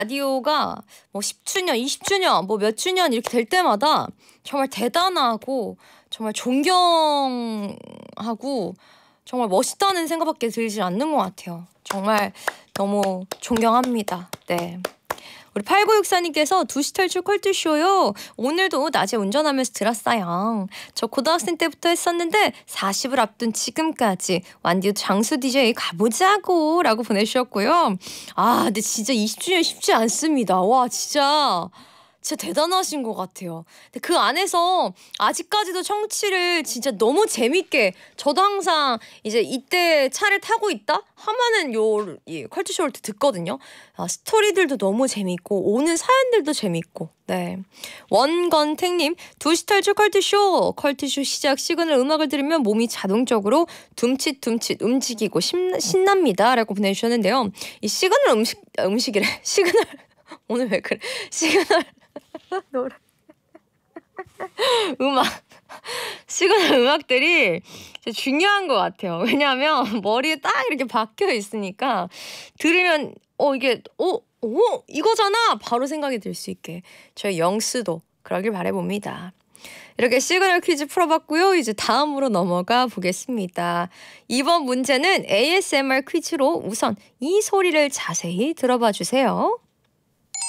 라디오가 뭐 10주년, 20주년, 뭐 몇 주년 이렇게 될 때마다 정말 대단하고 정말 존경하고 정말 멋있다는 생각밖에 들지 않는 것 같아요. 정말 너무 존경합니다. 네. 우리 8964님께서 2시 탈출 컬투쇼요. 오늘도 낮에 운전하면서 들었어요. 저 고등학생 때부터 했었는데 40을 앞둔 지금까지 완디도 장수 DJ 가보자고 라고 보내주셨고요. 아 근데 진짜 20주년 쉽지 않습니다. 와 진짜 대단하신 것 같아요. 근데 그 안에서 아직까지도 청취를 진짜 너무 재밌게 저도 항상 이제 이때 차를 타고 있다 하면은 이 컬투쇼를 듣거든요. 아, 스토리들도 너무 재밌고 오는 사연들도 재밌고 네. 원건택님 2시 탈출 컬투쇼 시작 시그널 음악을 들으면 몸이 자동적으로 둠칫둠칫 움직이고 신납니다 라고 보내주셨는데요. 이 시그널 음식이래. 시그널 오늘 왜 그래. 시그널 노래 음악 시그널 음악들이 중요한 것 같아요. 왜냐하면 머리에 딱 이렇게 박혀 있으니까 들으면 이게 이거잖아 바로 생각이 들 수 있게 저희 영스도 그러길 바라봅니다. 이렇게 시그널 퀴즈 풀어봤고요. 이제 다음으로 넘어가 보겠습니다. 이번 문제는 ASMR 퀴즈로 우선 이 소리를 자세히 들어봐 주세요.